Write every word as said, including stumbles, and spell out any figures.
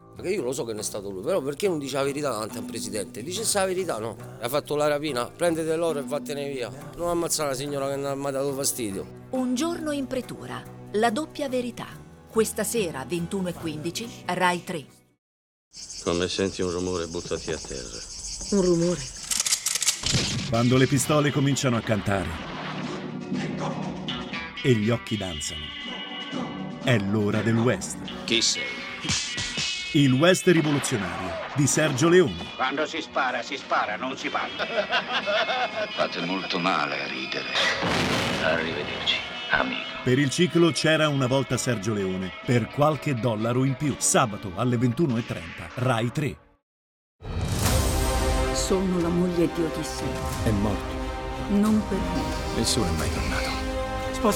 Perché io lo so che non è stato lui, però perché non dice la verità davanti a un presidente? Dice la verità, no? Hai fatto la rapina, prendete l'oro e vattene via. Non ammazzare la signora che mi ha dato fastidio. Un giorno in pretura, la doppia verità. Questa sera, ventuno e quindici, Rai tre. Come senti un rumore, buttati a terra. Un rumore. Quando le pistole cominciano a cantare e gli occhi danzano, è l'ora del West. Chi sei? Il West rivoluzionario di Sergio Leone. Quando si spara, si spara, non si parla. Fate molto male a ridere. Arrivederci, amico. Per il ciclo C'era una volta Sergio Leone, per qualche dollaro in più. Sabato alle ventuno e trenta, Rai tre. Sono la moglie di Odisseo. È morto. Non per me. Nessuno è mai tornato.